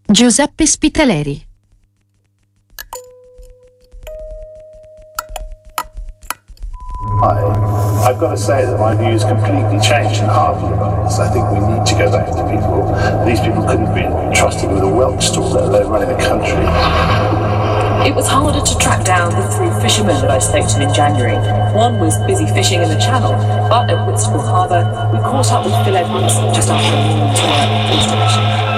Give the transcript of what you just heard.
Giuseppe Spitaleri. I've got to say that my views completely changed in half a year on this. I think we need to go back to people. These people couldn't be trusted with a whelk stall, let alone running the country. It was harder to track down the three fishermen that I spoke to in January. One was busy fishing in the Channel, but at Whitstable Harbour, we caught up with Phil Edwards just after a noon tour of the police station.